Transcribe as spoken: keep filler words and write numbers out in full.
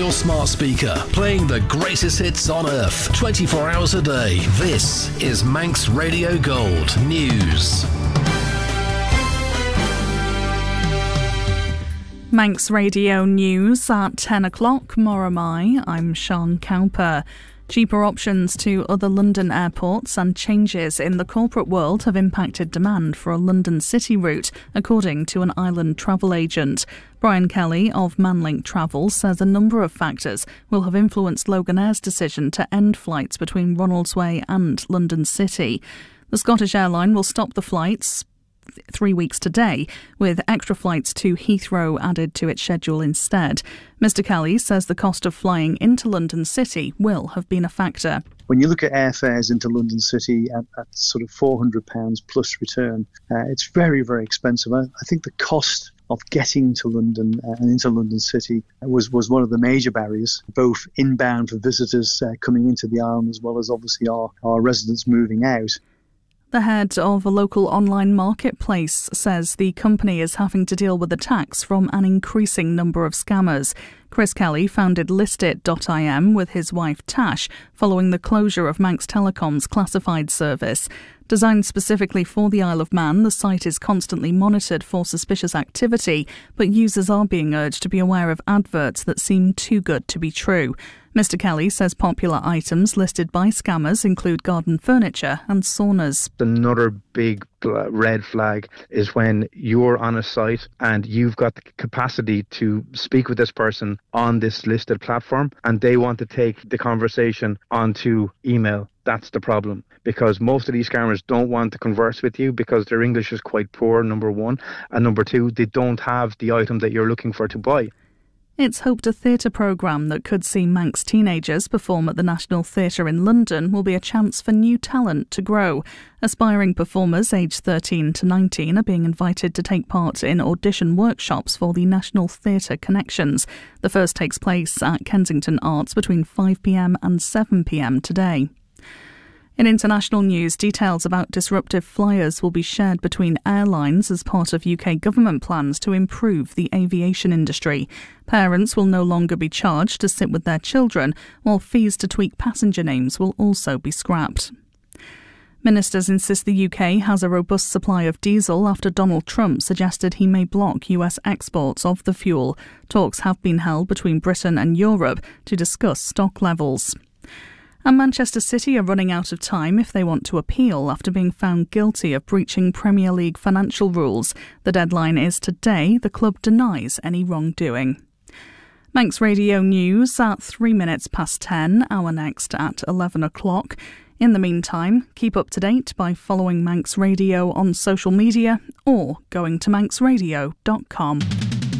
your smart speaker, playing the greatest hits on earth, twenty-four hours a day. This is Manx Radio Gold News. Manx Radio News at ten o'clock. Moramai, I'm Sean Cowper. Cheaper options to other London airports and changes in the corporate world have impacted demand for a London city route, according to an island travel agent. Brian Kelly of Manlink Travel says a number of factors will have influenced Loganair's decision to end flights between Ronaldsway and London City. The Scottish airline will stop the flights three weeks today, with extra flights to Heathrow added to its schedule instead. Mister Kelly says the cost of flying into London City will have been a factor. When you look at airfares into London City at, at sort of four hundred pounds plus return, uh, it's very, very expensive. I, I think the cost of getting to London uh, and into London City was, was one of the major barriers, both inbound for visitors uh, coming into the island as well as obviously our, our residents moving out. The head of a local online marketplace says the company is having to deal with attacks from an increasing number of scammers. Chris Kelly founded Listit dot I M with his wife Tash following the closure of Manx Telecom's classified service. Designed specifically for the Isle of Man, the site is constantly monitored for suspicious activity, but users are being urged to be aware of adverts that seem too good to be true. Mister Kelly says popular items listed by scammers include garden furniture and saunas. Another big red flag is when you're on a site and you've got the capacity to speak with this person on this listed platform and they want to take the conversation onto email. That's the problem, because most of these scammers don't want to converse with you because their English is quite poor, number one, and number two, they don't have the item that you're looking for to buy. It's hoped a theatre programme that could see Manx teenagers perform at the National Theatre in London will be a chance for new talent to grow. Aspiring performers aged thirteen to nineteen are being invited to take part in audition workshops for the National Theatre Connections. The first takes place at Kensington Arts between five p m and seven p m today. In international news, details about disruptive flyers will be shared between airlines as part of U K government plans to improve the aviation industry. Parents will no longer be charged to sit with their children, while fees to tweak passenger names will also be scrapped. Ministers insist the U K has a robust supply of diesel after Donald Trump suggested he may block U S exports of the fuel. Talks have been held between Britain and Europe to discuss stock levels. And Manchester City are running out of time if they want to appeal after being found guilty of breaching Premier League financial rules. The deadline is today. The club denies any wrongdoing. Manx Radio News at three minutes past ten, our next at eleven o'clock. In the meantime, keep up to date by following Manx Radio on social media or going to manx radio dot com.